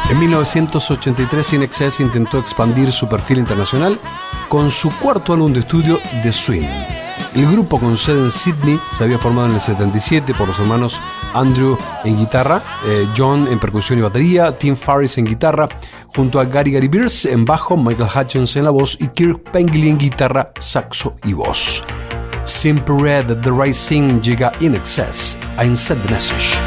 En 1983, In Excess intentó expandir su perfil internacional con su cuarto álbum de estudio, The Swing. El grupo, con sede en Sydney, se había formado en el 77 por los hermanos Andrew en guitarra, John en percusión y batería, Tim Farris en guitarra, junto a Gary Beers en bajo, Michael Hutchins en la voz y Kirk Pengilly en guitarra, saxo y voz. Simple Red, The Right Thing llega In Excess a Insert the Message.